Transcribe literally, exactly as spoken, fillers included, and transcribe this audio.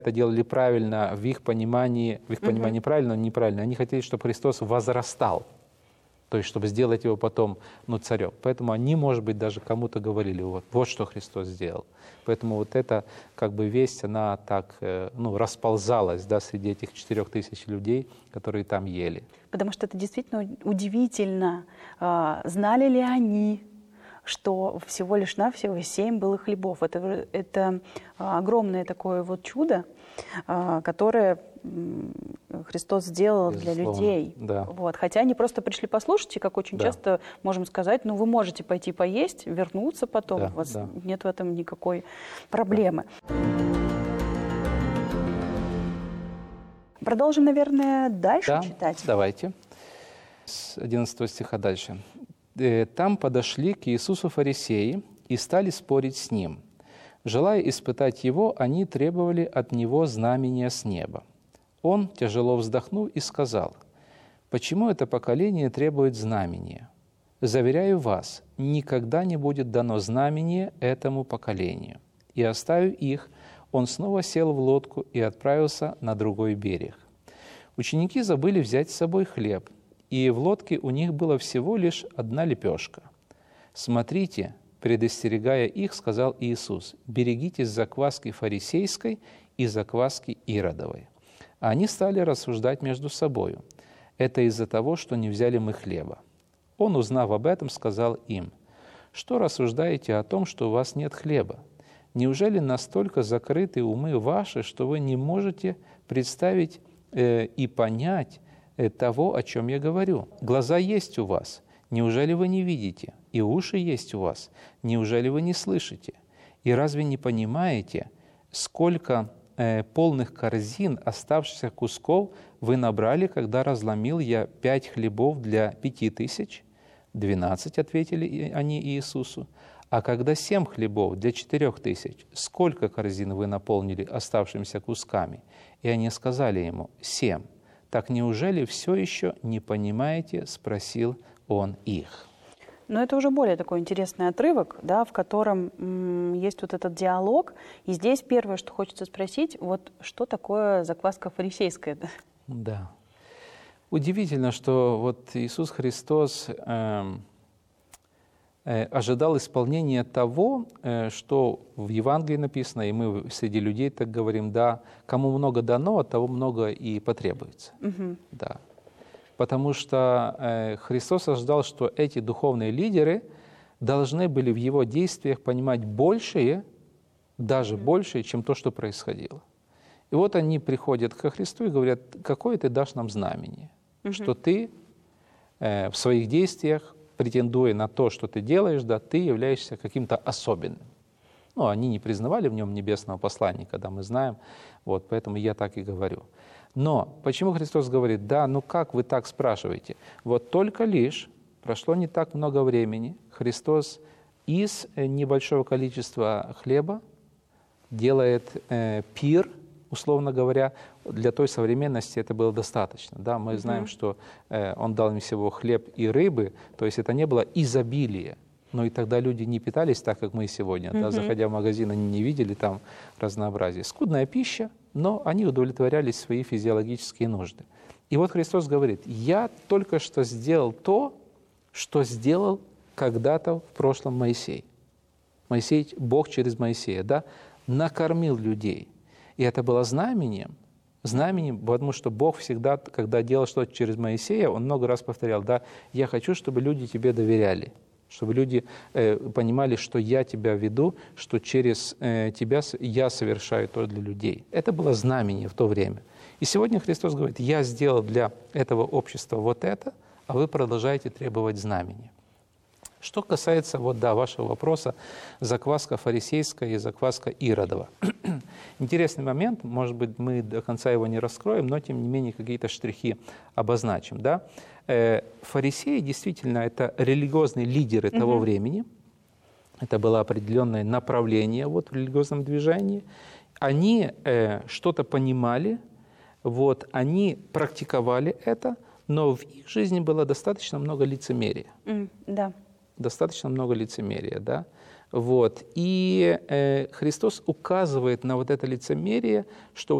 это делали правильно в их понимании, в их понимании угу. правильно, но неправильно. Они хотели, чтобы Христос возрастал, то есть чтобы сделать его потом ну, царем. Поэтому они, может быть, даже кому-то говорили, вот, вот что Христос сделал. Поэтому вот эта как бы весть, она так ну, расползалась да, среди этих четырех тысяч людей, которые там ели. Потому что это действительно удивительно. Знали ли они, что всего лишь навсего семь было хлебов? Это, это огромное такое вот чудо, которое Христос сделал Безусловно, для людей. Да. Вот. Хотя они просто пришли послушать, и, как очень да. часто можем сказать, ну вы можете пойти поесть, вернуться потом, да, у вас да. нет в этом никакой проблемы. Да. Продолжим, наверное, дальше да, читать? Давайте. С одиннадцатого стиха дальше. «Там подошли к Иисусу фарисеи и стали спорить с Ним. Желая испытать Его, они требовали от Него знамения с неба. Он тяжело вздохнул и сказал: «Почему это поколение требует знамения? Заверяю вас, никогда не будет дано знамение этому поколению». И, оставив их, он снова сел в лодку и отправился на другой берег. Ученики забыли взять с собой хлеб, и в лодке у них было всего лишь одна лепешка. «Смотрите», предостерегая их, сказал Иисус: «Берегитесь закваски фарисейской и закваски Иродовой». А они стали рассуждать между собою: «Это из-за того, что не взяли мы хлеба». Он, узнав об этом, сказал им: «Что рассуждаете о том, что у вас нет хлеба? Неужели настолько закрыты умы ваши, что вы не можете представить э, и понять э, того, о чем я говорю? Глаза есть у вас, неужели вы не видите? И уши есть у вас, неужели вы не слышите? И разве не понимаете, сколько э, полных корзин оставшихся кусков вы набрали, когда разломил я пять хлебов для пяти тысяч?» «Двенадцать», — ответили они Иисусу. «А когда семь хлебов для четырех тысяч, сколько корзин вы наполнили оставшимися кусками?» И они сказали ему: «Семь». «Так неужели все еще не понимаете?» — спросил он их. Но это уже более такой интересный отрывок, да, в котором м, есть вот этот диалог. И здесь первое, что хочется спросить, вот что такое закваска фарисейская? Да. Удивительно, что вот Иисус Христос э, э, ожидал исполнения того, э, что в Евангелии написано, и мы среди людей так говорим, да, кому много дано, от того много и потребуется. Угу. Да. Потому что э, Христос ожидал, что эти духовные лидеры должны были в Его действиях понимать большее, даже угу. большее, чем то, что происходило. И вот они приходят ко Христу и говорят: «Какое ты дашь нам знамение?» Угу. Что ты э, в своих действиях, претендуя на то, что ты делаешь, да, ты являешься каким-то особенным. Ну, они не признавали в нем небесного посланника, да, мы знаем, вот, поэтому я так и говорю. Но почему Христос говорит: да, ну как вы так спрашиваете? Вот только лишь прошло не так много времени, Христос из небольшого количества хлеба делает э, пир, условно говоря. Для той современности это было достаточно. Да? Мы знаем, mm-hmm. что э, Он дал им всего хлеб и рыбы, то есть это не было изобилие. Но и тогда люди не питались так, как мы сегодня. Mm-hmm. Да? Заходя в магазин, они не видели там разнообразия. Скудная пища, но они удовлетворяли свои физиологические нужды. И вот Христос говорит: «Я только что сделал то, что сделал когда-то в прошлом Моисей». Моисей, Бог через Моисея, да, накормил людей. И это было знамением, знаменем, потому что Бог всегда, когда делал что-то через Моисея, Он много раз повторял: да, я хочу, чтобы люди тебе доверяли, чтобы люди э, понимали, что я тебя веду, что через э, тебя я совершаю то для людей. Это было знамение в то время. И сегодня Христос говорит: я сделал для этого общества вот это, а вы продолжаете требовать знамения. Что касается вот, да, вашего вопроса, закваска фарисейская и закваска Иродова. Интересный момент, может быть, мы до конца его не раскроем, но тем не менее какие-то штрихи обозначим. Да? Э, фарисеи действительно это религиозные лидеры mm-hmm. того времени, это было определенное направление вот, в религиозном движении. Они э, что-то понимали, вот, они практиковали это, но в их жизни было достаточно много лицемерия. Mm, да. Достаточно много лицемерия, да. Вот. И э, Христос указывает на вот это лицемерие, что